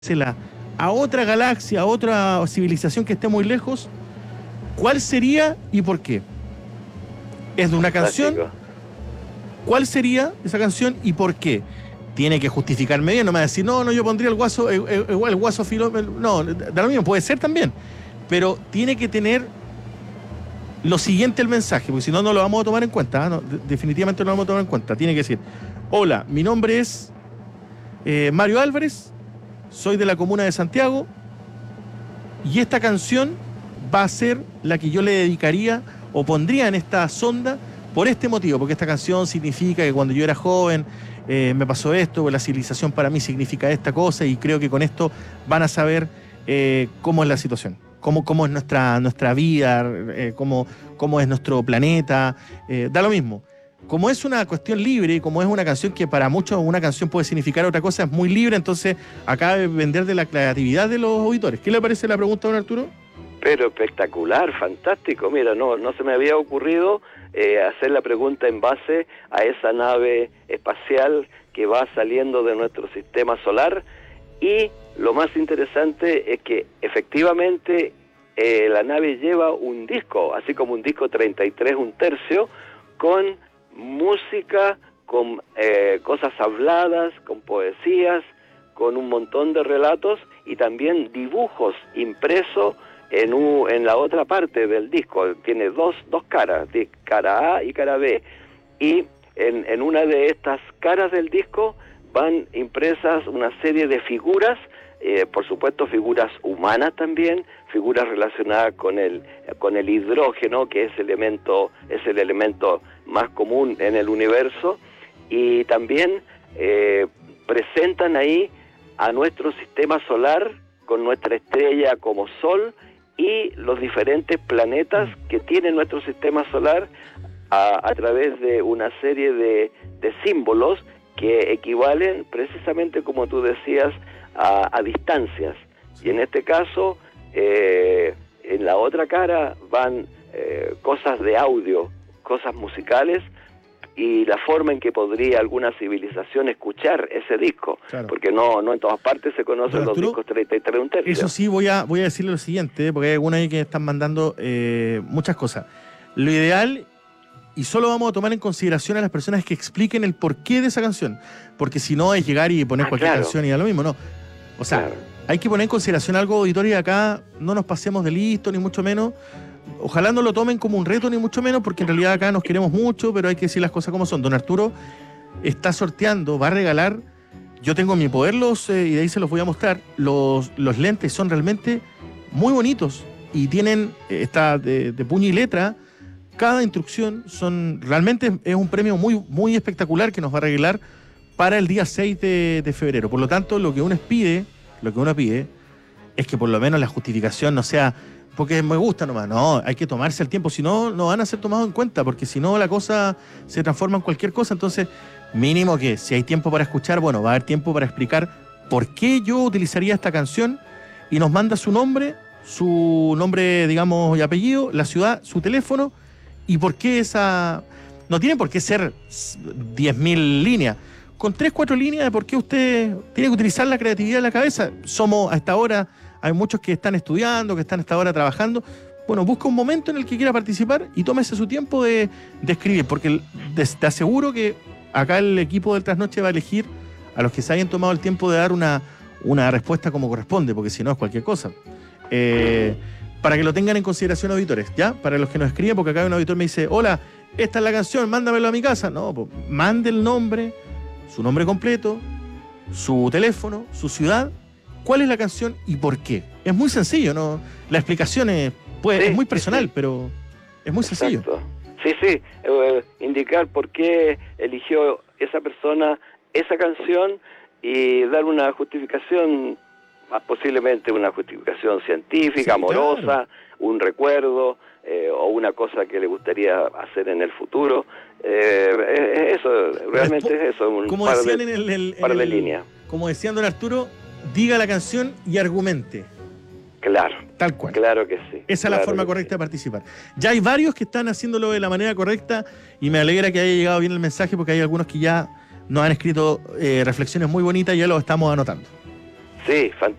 a otra galaxia, a otra civilización que esté muy lejos, ¿cuál sería y por qué? Es de una canción. ¿Cuál sería esa canción y por qué? Tiene que justificarme bien, no me va a decir, no, yo pondría el guaso, el guaso filósofo. No, da lo mismo, puede ser también. Pero tiene que tener lo siguiente el mensaje, porque si no, no lo vamos a tomar en cuenta. No, definitivamente no lo vamos a tomar en cuenta. Tiene que decir, hola, mi nombre es Mario Álvarez, soy de la comuna de Santiago, y esta canción va a ser la que yo le dedicaría o pondría en esta sonda por este motivo, porque esta canción significa que cuando yo era joven me pasó esto, la civilización para mí significa esta cosa, y creo que con esto van a saber cómo es la situación, cómo es nuestra vida, cómo es nuestro planeta, da lo mismo. Como es una cuestión libre, como es una canción que para muchos una canción puede significar otra cosa, es muy libre, entonces acaba de depender de la creatividad de los auditores. ¿Qué le parece la pregunta, don Arturo? Pero espectacular, fantástico. Mira, no se me había ocurrido hacer la pregunta en base a esa nave espacial que va saliendo de nuestro sistema solar, y lo más interesante es que efectivamente la nave lleva un disco, así como un disco 33 1/3, con música, con cosas habladas, con poesías, con un montón de relatos y también dibujos impresos en la otra parte del disco. Tiene dos caras, cara A y cara B, y en una de estas caras del disco van impresas una serie de figuras, por supuesto figuras humanas también, figuras relacionadas con el hidrógeno, que es el elemento más común en el universo, y también presentan ahí a nuestro sistema solar con nuestra estrella como Sol y los diferentes planetas que tiene nuestro sistema solar a través de una serie de símbolos que equivalen precisamente, como tú decías, a distancias. Y en este caso, en la otra cara van cosas de audio, cosas musicales, y la forma en que podría alguna civilización escuchar ese disco, claro, porque no en todas partes se conocen los discos 33 1/3. Eso sí, voy a decirle lo siguiente, porque hay algunos ahí que están mandando muchas cosas. Lo ideal, y solo vamos a tomar en consideración a las personas que expliquen el porqué de esa canción, porque si no es llegar y poner cualquier canción y da lo mismo, no. O sea, hay que poner en consideración algo, auditorio, y acá no nos pasemos de listo, ni mucho menos. Ojalá no lo tomen como un reto, ni mucho menos, porque en realidad acá nos queremos mucho, pero hay que decir las cosas como son. Don Arturo está sorteando, va a regalar, yo tengo en mi poder y de ahí se los voy a mostrar, los lentes son realmente muy bonitos, y tienen, está de puño y letra, cada instrucción realmente es un premio muy, muy espectacular que nos va a regalar para el día 6 de febrero. Por lo tanto, lo que uno pide es que por lo menos la justificación no sea porque me gusta nomás. No, hay que tomarse el tiempo, si no, no van a ser tomados en cuenta, porque si no la cosa se transforma en cualquier cosa. Entonces, mínimo que si hay tiempo para escuchar, bueno, va a haber tiempo para explicar por qué yo utilizaría esta canción, y nos manda su nombre, digamos, y apellido, la ciudad, su teléfono, y por qué esa... No tiene por qué ser 10.000 líneas. Con 3, 4 líneas de por qué usted tiene que utilizar la creatividad de la cabeza. Somos a esta hora, hay muchos que están estudiando, que están a esta hora trabajando. Bueno, busca un momento en el que quiera participar y tómese su tiempo de escribir, porque te aseguro que acá el equipo del Trasnoche va a elegir a los que se hayan tomado el tiempo de dar una respuesta como corresponde, porque si no es cualquier cosa. Para que lo tengan en consideración, auditores, ¿ya? Para los que nos escriben, porque acá un auditor me dice, hola, esta es la canción, mándamelo a mi casa. No, pues mande el nombre, su nombre completo, su teléfono, su ciudad, cuál es la canción y por qué. Es muy sencillo, ¿no? La explicación es muy personal, pero es muy sencillo. Sí, indicar por qué eligió esa persona esa canción y dar una justificación, posiblemente una justificación científica, amorosa, claro, un recuerdo, o una cosa que le gustaría hacer en el futuro. Eso, realmente es eso, un como par decían de líneas. Como decían, don Arturo, diga la canción y argumente. Claro. Tal cual. Claro que sí. Esa es la forma correcta de participar. Ya hay varios que están haciéndolo de la manera correcta, y me alegra que haya llegado bien el mensaje, porque hay algunos que ya nos han escrito reflexiones muy bonitas y ya lo estamos anotando. Sí, fantástico.